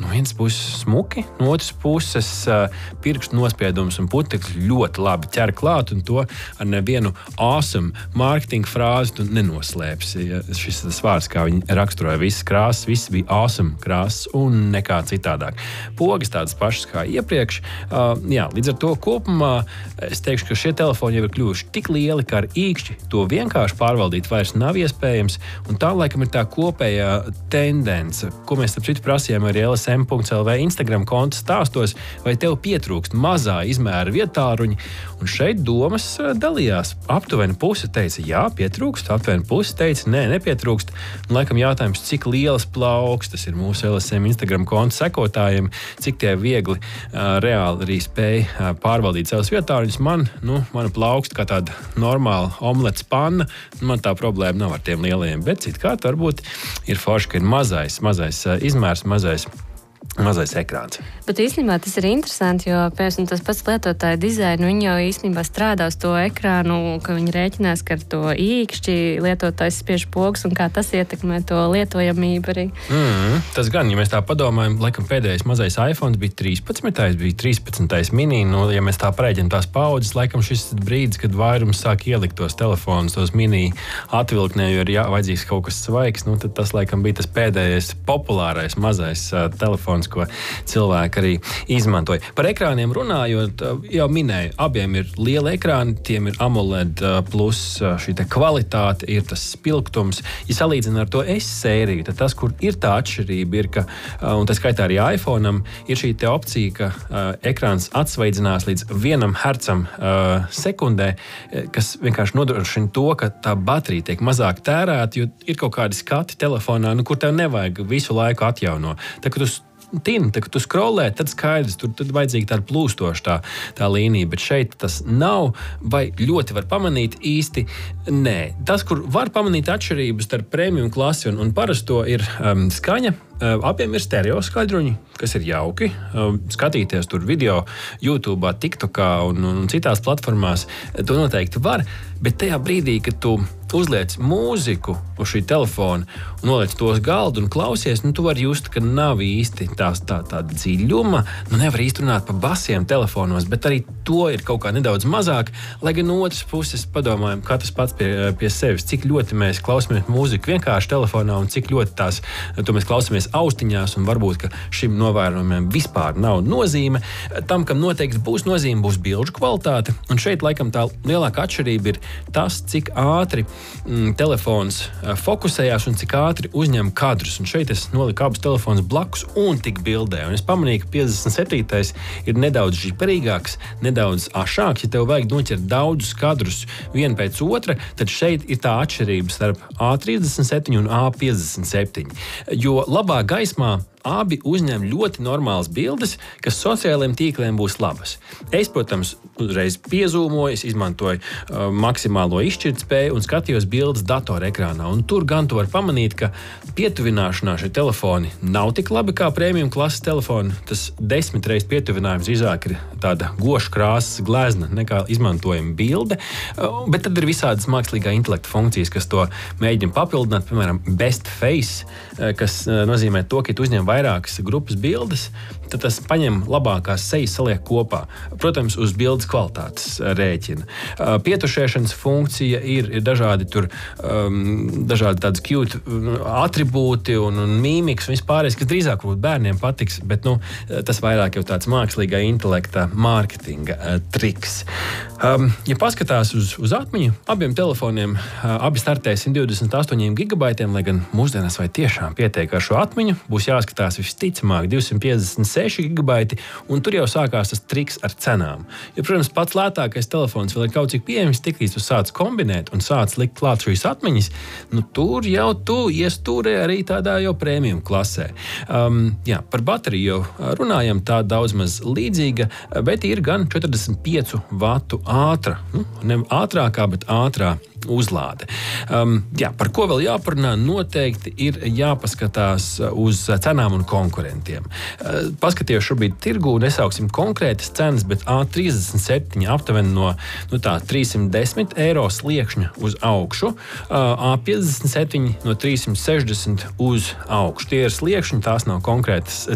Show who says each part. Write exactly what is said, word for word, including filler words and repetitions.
Speaker 1: no vienas puses smuki, no otras puses pirkstu nospiedums un putekļi ļoti labi ķer klāt, un to ar nevienu awesome mārketinga frāzi tu nenoslēpsi. Ja šis tas vārds, kā viņi raksturoja visas krāsas, viss bija awesome krāsas un nekā citādāk. Pogas tādas pašas kā iepriekš. Uh, jā, līdz ar to kopumā es teikšu, ka šie telefoni jau ir kļuvuši tik lieli, ka ar īkšķi to vienkārši pārvaldīt vairs nav iespējams, un tā laikam ir tā kopējā tendence, ko mēs starp citu prasījām arī L S M punkts L V Instagram konta stāstos, vai tev pietrūkst mazā izmēra vietāruņi, un šeit domas dalījās. Aptuveni puse teica, jā, pietrūkst, aptuveni puse teica, nē, nepietrūkst. Un laikam jautājums, cik lielas plauks, tas ir mūsu L S M Instagram konta sekotājiem, cik tie viegli uh, reāli arī spēj uh, pārvaldīt savus vietāruņus. Man, nu, mana plaukst kā tāda normāla omlets panna, man tā problēma nav ar tiem lielajiem, bet citkārt varbūt ir forši, ka ir mazais, mazais uh, izmērs, mazais mazais ekrāns.
Speaker 2: Bet īstenībā tas ir interesanti, jo piemēram tas pats lietotāja dizaina, viņi jau īstenībā strādā uz to ekrānu, ka viņi rēķinās, ka ar to īkšķi lietotājs spiež pogas un kā tas ietekmē to lietojamību arī.
Speaker 1: Mm, tas gan, ja mēs tā padomājam, laikam pēdējais mazais iPhone bija trīspadsmitais, bija trīspadsmitais mini, nu, ja mēs tā pareiģam tās paudzes, laikam šis brīdis, kad vairums sāk ielikt tos telefonus, tos mini atvilknē, jo ir jā, vajadzīgs kaut kas svaigs, nu, tad tas laikam bija tas pēdējais populārais mazais uh, telefons, ko cilvēki arī izmantoja. Par ekrāniem runājot, jau minēju, abiem ir liela ekrāni, tiem ir AMOLED plus šī te kvalitāte, ir tas spilgtums. Ja salīdzina ar to S sēriju, tad tas, kur ir tā atšķirība, ir, ka, un tā skaitā arī iPhone'am, ir šī te opcija, ka uh, ekrāns atsveidzinās līdz vienam hercam uh, sekundē, kas vienkārši nodrošina to, ka tā baterija tiek mazāk tērēta, jo ir kaut kādi skati telefonā, nu, kur tev nevajag visu laiku atjauno. Tā, ka tu Tin, tā, kad tu scrollē, tad skaidrs, tur tad vajadzīga tāda plūstoša tā, tā līnija, bet šeit tas nav, vai ļoti var pamanīt īsti, nē. Tas, kur var pamanīt atšķirības starp premium klasi un, un parasto, ir um, skaņa. Uh, abiem ir stereo skaļruņi, kas ir jauki. Uh, skatīties tur video YouTube, TikTokā un, un citās platformās, to noteikti var, bet tajā brīdī, kad tu uzliec mūziku uz šī telefona un noliec to uz galdu un klausies, nu tu vari just, ka nav īsti tās tā, tā dziļuma, nu nevar īsti runāt pa basiem telefonos, bet arī to ir kaut kā nedaudz mazāk, lai gan no otras puses padomājam, katrs pats pie, pie sevis, cik ļoti mēs klausamies mūziku vienkārši telefonā un cik ļoti tās, to mēs klausamies austiņās, un varbūt, ka šim novērojumiem vispār nav nozīme. Tam, kam noteikti būs nozīme, būs bilžu kvalitāte, un šeit laikam tā lielākā atšķirība ir tas, cik ātri mm, telefons fokusējās un cik ātri uzņem kadrus. Un šeit es noliku abus telefonus blakus un tik bildē. Un es pamanīju, ka piecdesmit septītais ir nedaudz žiperīgāks, nedaudz ašāks. Ja tev vajag noķert daudzus kadrus vienu pēc otra, tad šeit ir tā atšķirība starp A trīsdesmit septiņi un A piecdesmit septiņi. Jo labā gaismā abi uzņem ļoti normālas bildes, kas sociālajiem tīkliem būs labas. Es, protams, uzreiz piezūmoju, es izmantoju uh, maksimālo izšķirtspēju un skatījos bildes datorekrānā. Un tur gan tu var pamanīt, ka pietuvināšanā šie telefoni nav tik labi kā premium klases telefoni. Tas desmit reiz pietuvinājums drīzāk ir tāda goša krāsas glezna nekā izmantojama bilde. Uh, bet tad ir visādas mākslīgā intelekta funkcijas, kas to mēģina papildināt. Piemēram, best face, uh, kas uh, nozīmē to, ka tu uzņem vairākas grupas bildes, tad tas paņem labākās sejas, saliek kopā. Protams, uz bildes kvalitātes rēķina. Pietušēšanas funkcija ir, ir dažādi tur, um, dažādi tādas cute atribūti un, un mīmikas un vispārējais, kas drīzāk varbūt bērniem patiks, bet nu, tas vairāk jau tāds mākslīgā intelekta mārketinga uh, triks. Um, ja paskatās uz, uz atmiņu, abiem telefoniem uh, abi startē simt divdesmit astoņi gigabaitiem, lai gan mūsdienās vai tiešām pietiek ar šo atmiņu, būs jāskatās visticamāk divsimt piecdesmit seši gigabaiti, un tur jau sākās tas triks ar cenām. Jo, protams, pats lētākais telefons vēl ir kaut cik pieejams, tiklīdz tu sāc kombinēt un sāc likt klāt šīs atmiņas, nu tur jau tu iestūrē arī tādā jau premium klasē. Um, jā, par bateriju jau runājam, tā daudz maz līdzīga, bet ir gan četrdesmit piecu vatu ātra, nu, ne ātrākā, bet ātrā uzlāde. Um, jā, par ko vēl jāparunā, noteikti ir jāpaskatās uz cenām un konkurentiem. Uh, paskatījos šobrīd tirgū, nesauksim konkrētas cenas, bet A trīsdesmit septiņi aptuveni no nu tā, trīssimt desmit eiro sliekšņa uz augšu, uh, A piecdesmit septiņi no trīssimt sešdesmit uz augšu. Tie ir sliekšņi, tās nav konkrētas